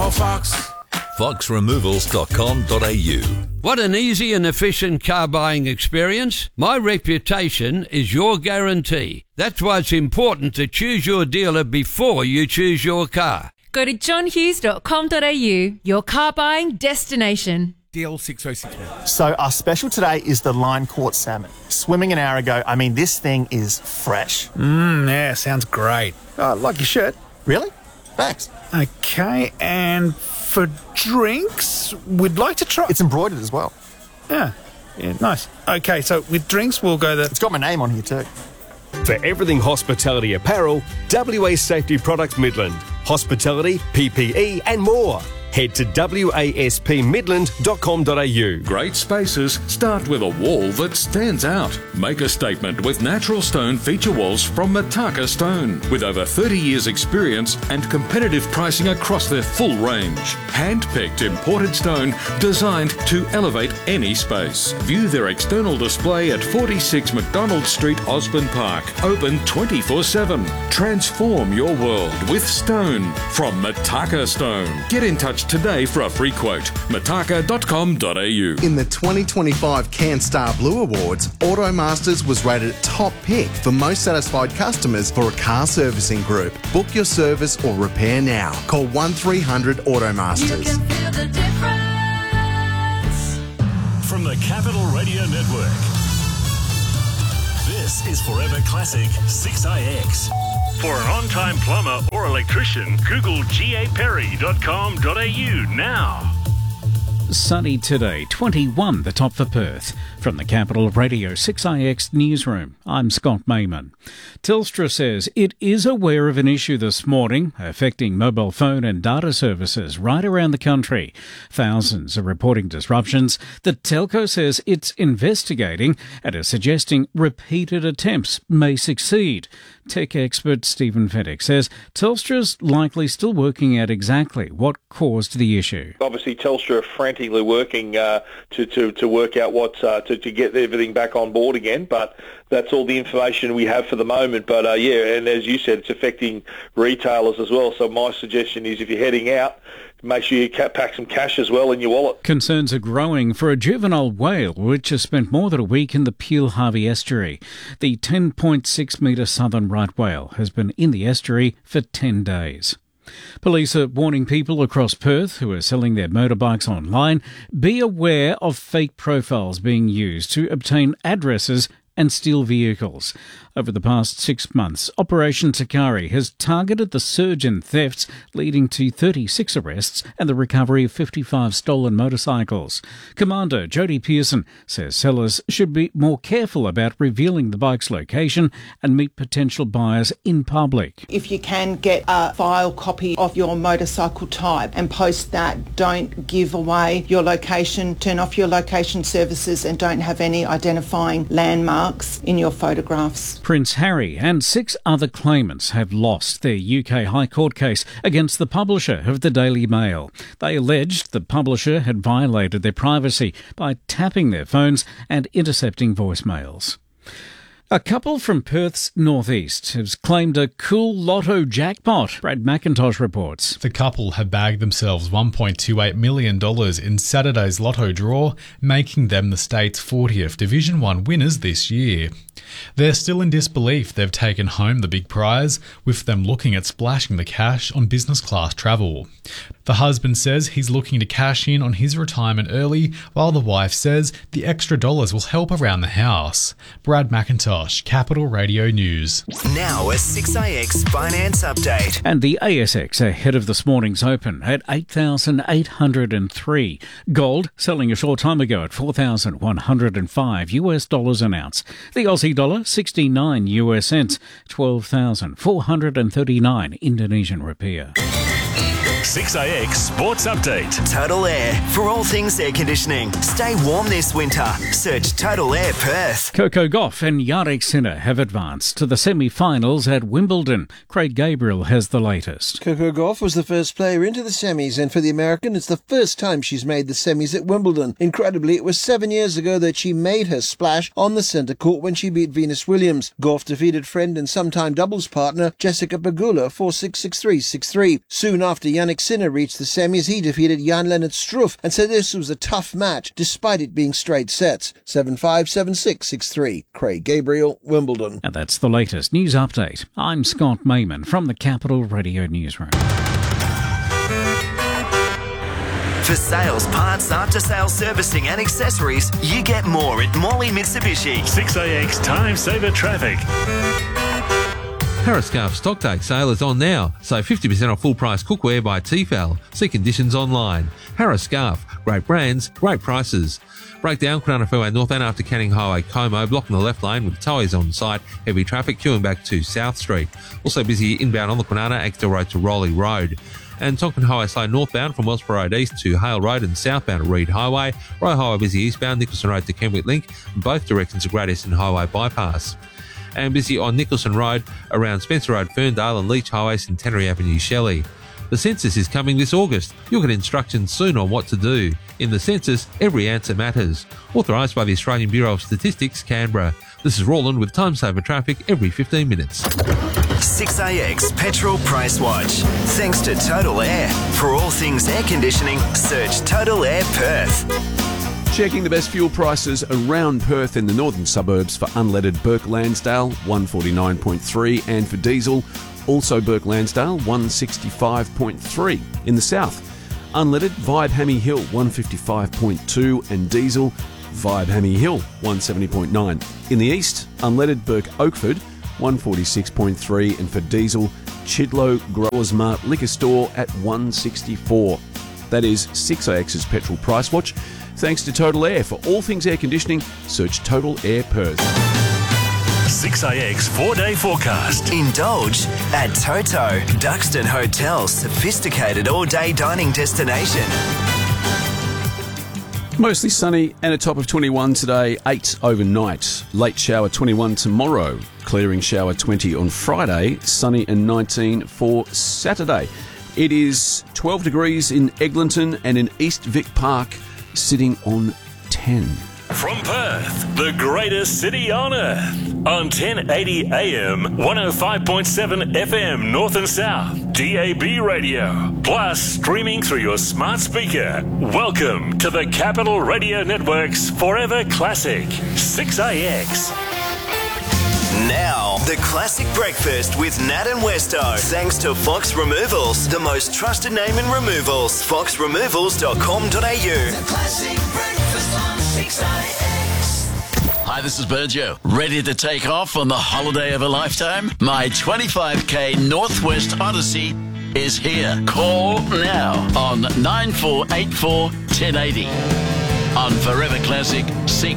call Fox. foxremovals.com.au. What an easy and efficient car buying experience. My reputation is your guarantee. That's why it's important to choose your dealer before you choose your car. Go to johnhughes.com.au, your car buying destination. DL 6061. So our special today is the line caught salmon. Swimming an hour ago. I mean, this thing is fresh. Yeah, sounds great. Oh, like your shirt. Really? Thanks. Okay, and for drinks, we'd like to try... It's embroidered as well. Yeah, nice. Okay, so with drinks, we'll go the... It's got my name on here too. For everything hospitality apparel, WA Safety Products Midland. Hospitality, PPE and more. Head to waspmidland.com.au. Great spaces start with a wall that stands out. Make a statement with natural stone feature walls from Mataka Stone. With over 30 years experience and competitive pricing across their full range. Hand-picked imported stone designed to elevate any space. View their external display at 46 McDonald Street, Osborne Park. Open 24/7. Transform your world with stone from Mataka Stone. Get in touch today for a free quote. Mataka.com.au. In the 2025 CanStar Blue Awards, Automasters was rated top pick for most satisfied customers for a car servicing group. Book your service or repair now. Call 1300 Automasters. You can feel the difference. From the Capital Radio Network, this is Forever Classic 6IX. For an on-time plumber or electrician, Google gaperry.com.au now. Sunny today, 21 the top for Perth. From the Capital Radio 6IX newsroom, I'm Scott Mayman. Telstra says it is aware of an issue this morning affecting mobile phone and data services right around the country. Thousands are reporting disruptions. The telco says it's investigating and is suggesting repeated attempts may succeed. Tech expert Stephen Fenwick says Telstra's likely still working out exactly what caused the issue. Obviously, Telstra are frantically working to work out what to get everything back on board again, but that's all the information we have for the moment. But and as you said, it's affecting retailers as well. So my suggestion is if you're heading out, make sure you pack some cash as well in your wallet. Concerns are growing for a juvenile whale which has spent more than a week in the Peel Harvey estuary. The 10.6 metre southern right whale has been in the estuary for 10 days. Police are warning people across Perth who are selling their motorbikes online, be aware of fake profiles being used to obtain addresses and steal vehicles. Over the past 6 months, Operation Takari has targeted the surge in thefts, leading to 36 arrests and the recovery of 55 stolen motorcycles. Commander Jody Pearson says sellers should be more careful about revealing the bike's location and meet potential buyers in public. If you can get a file copy of your motorcycle type and post that, don't give away your location, turn off your location services and don't have any identifying landmarks in your photographs. Prince Harry and 6 other claimants have lost their UK High Court case against the publisher of the Daily Mail. They alleged the publisher had violated their privacy by tapping their phones and intercepting voicemails. A couple from Perth's northeast has claimed a cool lotto jackpot, Brad McIntosh reports. The couple have bagged themselves $1.28 million in Saturday's lotto draw, making them the state's 40th Division 1 winners this year. They're still in disbelief they've taken home the big prize, with them looking at splashing the cash on business class travel. The husband says he's looking to cash in on his retirement early, while the wife says the extra dollars will help around the house. Brad McIntosh, Capital Radio News. Now a 6IX finance update. And the ASX ahead of this morning's open at 8,803. Gold selling a short time ago at $4,105 an ounce. The Aussie dollar 69 US cents, 12,439 Indonesian rupiah. 6IX Sports Update. Total Air. For all things air conditioning. Stay warm this winter. Search Total Air Perth. Coco Gauff and Jannik Sinner have advanced to the semi-finals at Wimbledon. Craig Gabriel has the latest. Coco Gauff was the first player into the semis, and for the American, it's the first time she's made the semis at Wimbledon. Incredibly, it was 7 years ago that she made her splash on the centre court when she beat Venus Williams. Gauff defeated friend and sometime doubles partner Jessica Pegula 4-6, 6-3, 6-3. Soon after Yannick Sinner reached the semis, he defeated Jan-Lennart Struff and said this was a tough match, despite it being straight sets. 7-5, 7-6, 6-3. Craig Gabriel, Wimbledon. And that's the latest news update. I'm Scott Mayman from the Capital Radio Newsroom. For sales, parts, after-sales servicing and accessories, you get more at Morley Mitsubishi. 6AX Time Saver Traffic. Harriscarf Stock Take sale is on now. Save 50% off full-price cookware by Tefal. See conditions online. Harriscarf. Great brands, great prices. Breakdown, Kwinana Freeway northbound after Canning Highway, Como, blocking the left lane with towies on site. Heavy traffic queuing back to South Street. Also busy inbound on the Kwinana, Axdale Road to Rowley Road. And Tonkin Highway slow northbound from Wellsborough Road east to Hale Road and southbound at Reed Highway. Roe Highway busy eastbound, Nicholson Road to Kenwick Link, and both directions to Great Eastern Highway bypass. And busy on Nicholson Road around Spencer Road, Ferndale and Leach Highway, Centenary Avenue, Shelley. The census is coming this August. You'll get instructions soon on what to do. In the census, every answer matters. Authorised by the Australian Bureau of Statistics, Canberra. This is Roland with Time Saver Traffic every 15 minutes. 6AX Petrol Price Watch. Thanks to Total Air. For all things air conditioning, search Total Air Perth. Checking the best fuel prices around Perth in the northern suburbs for unleaded Burke Lansdale, 149.3, and for diesel, also Burke Lansdale, 165.3. In the south, unleaded Vibe Hammy Hill, 155.2, and diesel Vibe Hammy Hill, 170.9. In the east, unleaded Burke Oakford, 146.3, and for diesel, Chidlow Growers Mart Liquor Store at 164. That is 6AX's Petrol Price Watch. Thanks to Total Air. For all things air conditioning, search Total Air Perth. 6AX 4-day forecast. Indulge at Toto, Duxton Hotel's sophisticated all-day dining destination. Mostly sunny and a top of 21 today, 8 overnight. Late shower 21 tomorrow. Clearing shower 20 on Friday. Sunny and 19 for Saturday. It is 12 degrees in Eglinton and in East Vic Park, sitting on 10. From Perth, the greatest city on earth. On 1080 AM, 105.7 FM North and South, DAB radio, plus streaming through your smart speaker. Welcome to the Capital Radio Network's Forever Classic, 6AX. Now, the classic breakfast with Nat and Westo. Thanks to Fox Removals, the most trusted name in removals. foxremovals.com.au. The classic breakfast on 6AX. Hi, this is Burjo. Ready to take off on the holiday of a lifetime? My 25k Northwest Odyssey is here. Call now on 9484 1080. On Forever Classic 6